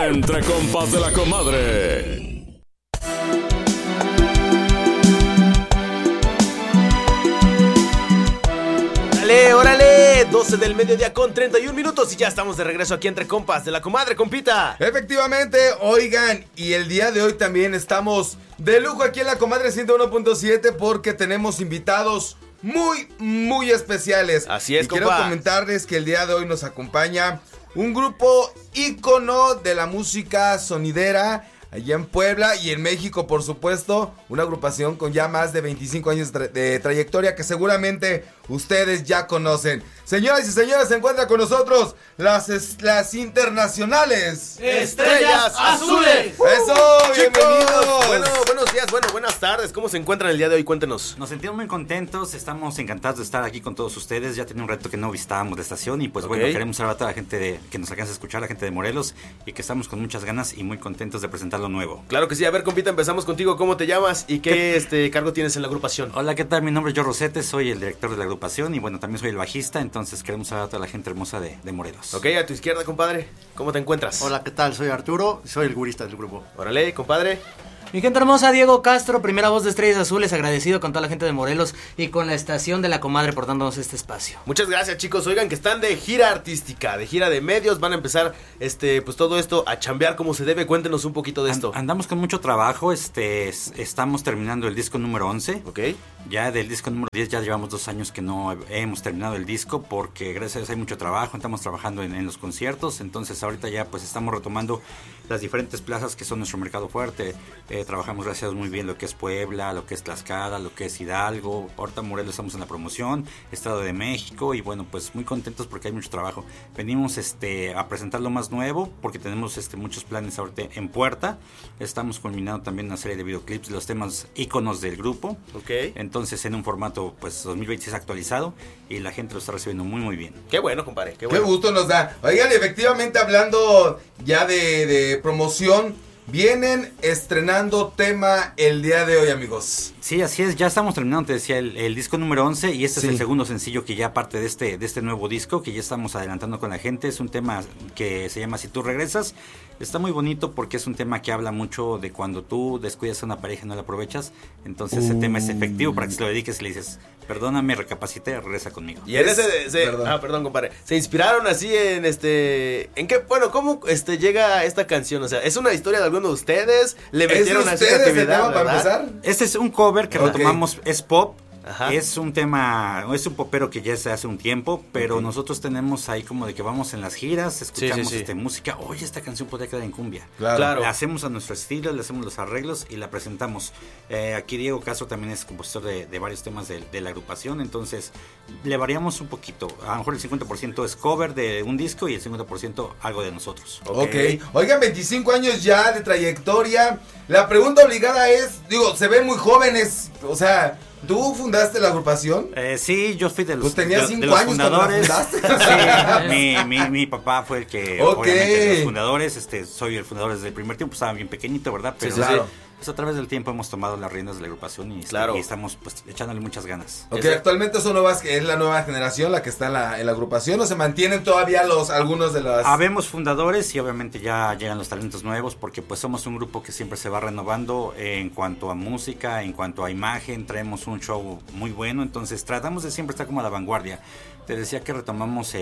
Entre compas de la comadre. ¡Órale, órale! 12 del mediodía con 31 minutos y ya estamos de regreso aquí entre compas de la comadre, compita. Efectivamente, oigan, y el día de hoy también estamos de lujo aquí en la comadre 101.7 porque tenemos invitados muy especiales. Así es, y quiero compa. comentarles que el día de hoy nos acompaña un grupo ícono de la música sonidera allá en Puebla y en México, por supuesto, una agrupación con ya más de 25 años de trayectoria que seguramente ustedes ya conocen. Señoras y señores, se encuentra con nosotros las internacionales ¡Estrellas Azules! ¡Eso! ¡Bienvenidos! Bueno, buenos días, buenas tardes. ¿Cómo se encuentran el día de hoy? Cuéntenos. Nos sentimos muy contentos, estamos encantados de estar aquí con todos ustedes. Ya tenía un reto que no visitábamos la estación y pues bueno, queremos saludar a toda la gente que nos alcanza a escuchar, la gente de Morelos, y que estamos con muchas ganas y muy contentos de presentar lo nuevo. Claro que sí. A ver, compita, empezamos contigo. ¿Cómo te llamas y qué cargo tienes en la agrupación? Hola, ¿qué tal? Mi nombre es Joe Rosete, soy el director de la agrupación y bueno, también soy el bajista, entonces queremos saludar a toda la gente hermosa de Morelos. Ok, a tu izquierda, compadre. ¿Cómo te encuentras? Hola, ¿qué tal? Soy Arturo, soy el gurista del grupo. Órale, compadre. Mi gente hermosa, Diego Castro, primera voz de Estrellas Azules, agradecido con toda la gente de Morelos y con la estación de la comadre por dándonos este espacio. Muchas gracias, chicos. Oigan que están de gira artística, de gira de medios, van a empezar pues todo esto a chambear como se debe. Cuéntenos un poquito de esto. Andamos con mucho trabajo, estamos terminando el disco número 11. Ok. Ya del disco número 10 ya llevamos 2 años que no hemos terminado el disco porque gracias a Dios hay mucho trabajo, estamos trabajando en los conciertos, entonces ahorita ya pues estamos retomando las diferentes plazas que son nuestro mercado fuerte. Trabajamos gracias a Dios muy bien lo que es Puebla, lo que es Tlaxcala, lo que es Hidalgo, ahorita Morelos estamos en la promoción, Estado de México y bueno pues muy contentos porque hay mucho trabajo. Venimos a presentar lo más nuevo porque tenemos muchos planes ahorita en puerta, estamos culminando también una serie de videoclips de los temas íconos del grupo. Ok. Entonces en un formato pues 2026 actualizado y la gente lo está recibiendo muy bien. Qué bueno, compadre, Qué gusto nos da. Oigan, efectivamente hablando ya de promoción, vienen estrenando tema el día de hoy, amigos. Sí, así es, ya estamos terminando, te decía, el disco número 11 y este es el segundo sencillo que ya parte de este nuevo disco que ya estamos adelantando con la gente. Es un tema que se llama Si tú regresas. Está muy bonito porque es un tema que habla mucho de cuando tú descuidas a una pareja y no la aprovechas. Entonces ese tema es efectivo para que se lo dediques y le dices, perdóname, recapacita y regresa conmigo. Y en perdón, compadre. ¿Se inspiraron así en ¿En qué? Bueno, ¿cómo llega esta canción? O sea, ¿es una historia de alguno de ustedes? ¿Le metieron así creatividad, para empezar? Este es un cover que retomamos, es pop. Ajá. Es un popero que ya se hace un tiempo, pero nosotros tenemos ahí como de que vamos en las giras, escuchamos música, oye, esta canción podría quedar en cumbia. Claro. La hacemos a nuestro estilo, le hacemos los arreglos y la presentamos. Aquí Diego Castro también es compositor de varios temas de la agrupación, entonces le variamos un poquito. A lo mejor el 50% es cover de un disco y el 50% algo de nosotros. Ok. Oigan, 25 años ya de trayectoria. La pregunta obligada es, se ven muy jóvenes, o sea, ¿tú fundaste la agrupación? Sí, yo fui de los, pues tenías 5 los años fundadores. cuando la fundaste. Sí, mi papá fue el que, obviamente, de los fundadores. Soy el fundador desde el primer tiempo, estaba bien pequeñito, ¿verdad? Pero claro. Pues a través del tiempo hemos tomado las riendas de la agrupación y estamos pues echándole muchas ganas. Ok, actualmente es la nueva generación la que está en la agrupación, ¿o se mantienen todavía algunos de los...? Habemos fundadores y obviamente ya llegan los talentos nuevos porque pues somos un grupo que siempre se va renovando en cuanto a música, en cuanto a imagen, traemos un show muy bueno, entonces tratamos de siempre estar como a la vanguardia. Te decía que retomamos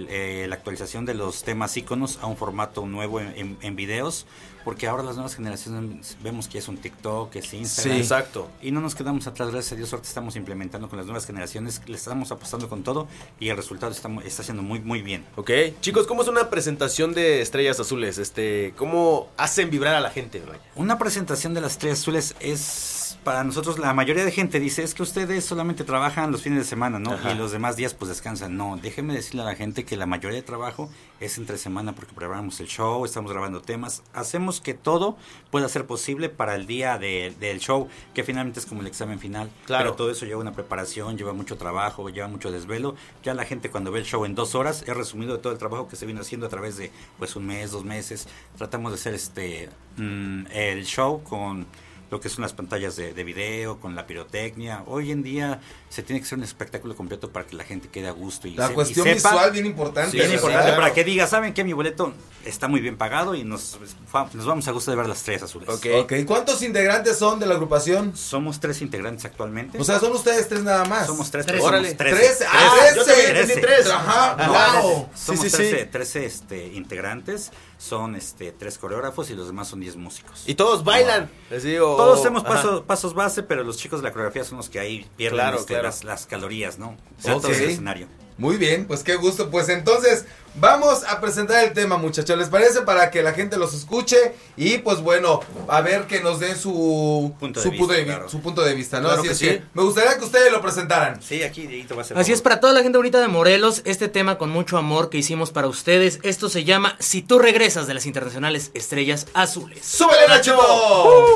la actualización de los temas íconos a un formato nuevo en videos, porque ahora las nuevas generaciones vemos que es un TikTok, que es Instagram. Sí, exacto. Y no nos quedamos atrás, gracias a Dios, ahorita estamos implementando con las nuevas generaciones, le estamos apostando con todo y el resultado está siendo muy bien. Ok, chicos, ¿cómo es una presentación de Estrellas Azules? ¿Cómo hacen vibrar a la gente? Vaya. Una presentación de las Estrellas Azules es, para nosotros, la mayoría de gente dice, es que ustedes solamente trabajan los fines de semana, ¿no? Ajá. Y los demás días pues descansan. No, déjeme decirle a la gente que la mayoría de trabajo es entre semana porque preparamos el show, estamos grabando temas, hacemos que todo pueda ser posible para el día del show, que finalmente es como el examen final. Claro. Pero todo eso lleva una preparación, lleva mucho trabajo, lleva mucho desvelo. Ya la gente cuando ve el show en 2 horas es resumido de todo el trabajo que se viene haciendo a través de pues 1 mes, 2 meses. Tratamos de hacer el show con lo que son las pantallas de video, con la pirotecnia. Hoy en día se tiene que hacer un espectáculo completo para que la gente quede a gusto. La cuestión visual bien importante. Sí, bien importante, claro. para que diga, ¿saben qué? Mi boleto está muy bien pagado y nos vamos a gusto de ver las Estrellas Azules. Ok, ¿cuántos integrantes son de la agrupación? Somos 3 integrantes actualmente. O sea, son ustedes 3 nada más. Somos 3. Órale. 13. Yo también entendí 3. Ajá, wow. Somos Sí. 13 integrantes, son 3 coreógrafos y los demás son 10 músicos. Y todos bailan. Les digo. Todos hacemos pasos base, pero los chicos de la coreografía son los que ahí pierden Claro. las calorías, ¿no? Ok. Saltos del escenario. Muy bien, pues qué gusto. Pues entonces vamos a presentar el tema, muchachos. ¿Les parece? Para que la gente los escuche y pues bueno, a ver que nos den su punto de vista, ¿no? Claro Así que es sí. que me gustaría que ustedes lo presentaran. Sí, aquí Dieguito va a ser. Así es, para toda la gente bonita de Morelos, este tema con mucho amor que hicimos para ustedes. Esto se llama Si tú regresas, de las internacionales Estrellas Azules. ¡Súbele, Nacho!